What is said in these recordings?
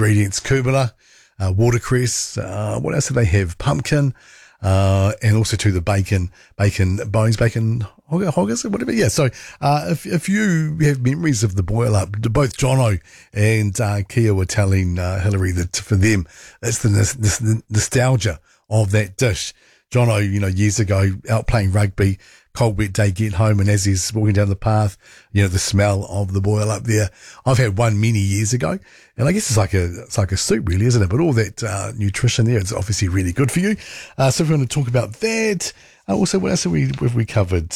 ingredients: kubala, watercress. What else do they have? Pumpkin, and also to the bacon bones, bacon hoggers, whatever. Yeah. So if you have memories of the boil up, both Jono and Kia were telling Hillary that for them it's the nostalgia of that dish. Jono, years ago, out playing rugby, cold wet day, get home, and as he's walking down the path, the smell of the boil up there. I've had one many years ago, and I guess it's like a soup, really, isn't it? But all that nutrition there, it's obviously really good for you. So if we want to talk about that. Also, what else have we covered?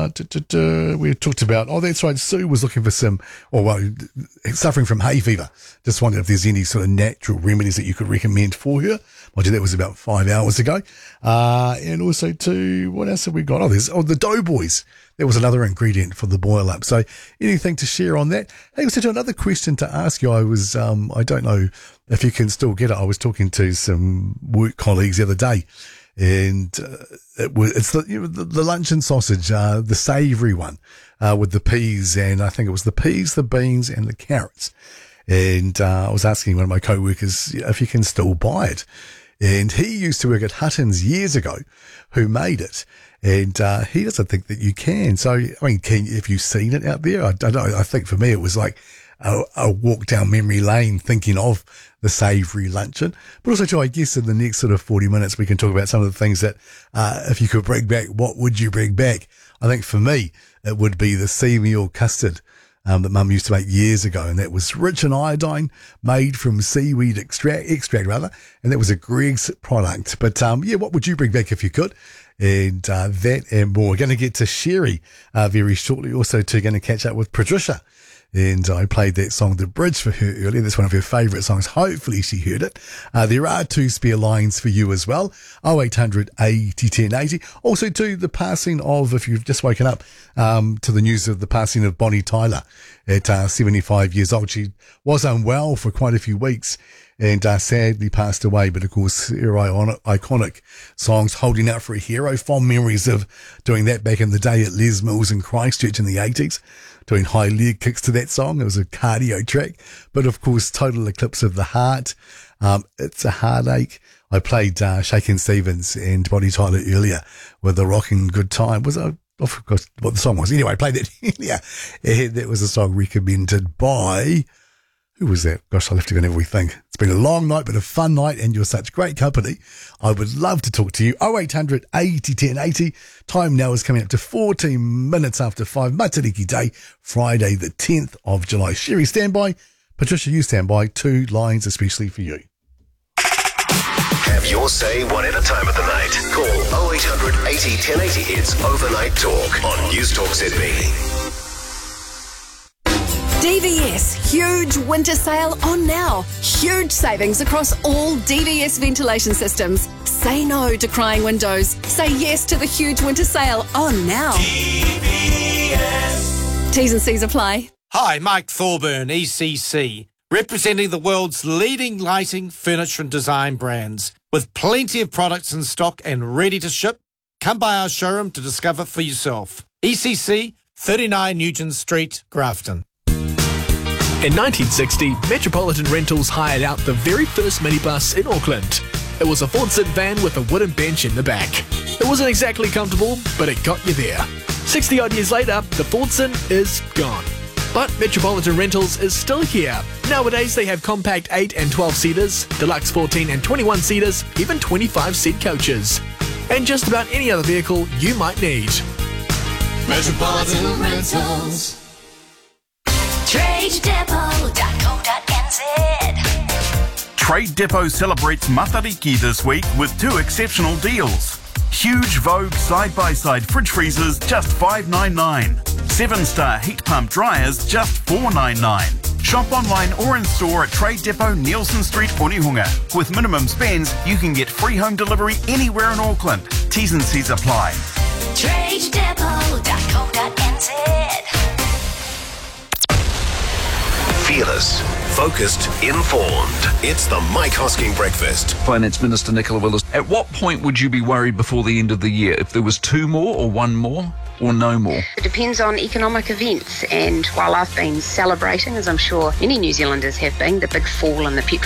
We talked about, that's right, Sue was looking for some, suffering from hay fever. Just wondered if there's any sort of natural remedies that you could recommend for her. That was about 5 hours ago. And also what else have we got? The Doughboys. There was another ingredient for the boil up. So anything to share on that? Hey, also another question to ask you. I was, I don't know if you can still get it. I was talking to some work colleagues the other day. And it's the luncheon sausage, the savoury one, with the peas, and I think it was the peas, the beans, and the carrots. And I was asking one of my co-workers if you can still buy it. And he used to work at Hutton's years ago, who made it. And he doesn't think that you can. So, if you've seen it out there, I don't know. I think for me it was like a walk down memory lane thinking of the savoury luncheon. But also, too, I guess in the next sort of 40 minutes, we can talk about some of the things that, if you could bring back, what would you bring back? I think for me, it would be the sea-meal custard that Mum used to make years ago, and that was rich in iodine, made from seaweed extract, and that was a Greggs product. But, what would you bring back if you could? And that and more. We're going to get to Sherry very shortly. Also, too, going to catch up with Patricia. And I played that song, The Bridge, for her earlier. That's one of her favourite songs. Hopefully she heard it. There are 2 spare lines for you as well. 0800 80 10 80. Also, too, the passing of, if you've just woken up to the news of the passing of Bonnie Tyler at 75 years old. She was unwell for quite a few weeks and sadly passed away. But, of course, her iconic songs, Holding Out for a Hero, fond memories of doing that back in the day at Les Mills in Christchurch in the 80s. Doing high leg kicks to that song. It was a cardio track. But, of course, Total Eclipse of the Heart. It's a Heartache. I played Shakin' Stevens and Bonnie Tyler earlier with the Rockin' Good Time. I forgot what the song was. Anyway, I played that earlier. And that was a song recommended by... Who was that? Gosh, I'll have to go and have a wee think. It's been a long night, but a fun night, and you're such great company. I would love to talk to you. 0800 80 10 80. Time now is coming up to 14 minutes after 5. Matariki Day, Friday the 10th of July. Sherry, stand by. Patricia, you stand by. 2 lines especially for you. Have your say whatever time of the night. Call 0800 80 1080. It's Overnight Talk on News Talk ZB. DVS, huge winter sale on now. Huge savings across all DVS ventilation systems. Say no to crying windows. Say yes to the huge winter sale on now. DVS. T's and C's apply. Hi, Mike Thorburn, ECC, representing the world's leading lighting, furniture and design brands. With plenty of products in stock and ready to ship, come by our showroom to discover for yourself. ECC, 39 Nugent Street, Grafton. In 1960, Metropolitan Rentals hired out the very first minibus in Auckland. It was a Fordson van with a wooden bench in the back. It wasn't exactly comfortable, but it got you there. 60-odd years later, the Fordson is gone. But Metropolitan Rentals is still here. Nowadays, they have compact 8 and 12-seaters, deluxe 14 and 21-seaters, even 25-seat coaches. And just about any other vehicle you might need. Metropolitan Rentals. TradeDepot.co.nz. Trade Depot celebrates Matariki this week with 2 exceptional deals. Huge Vogue side-by-side fridge freezers, just $5.99. 7-star heat pump dryers, just $4.99. Shop online or in store at Trade Depot, Nielsen Street, Onehunga. With minimum spends, you can get free home delivery anywhere in Auckland. T's and C's apply. TradeDepot.co.nz. Fearless, focused, informed. It's the Mike Hosking Breakfast. Finance Minister Nicola Willis. At what point would you be worried before the end of the year? If there was 2 more or 1 more or no more? It depends on economic events, and while I've been celebrating, as I'm sure many New Zealanders have been, the big fall in the petrol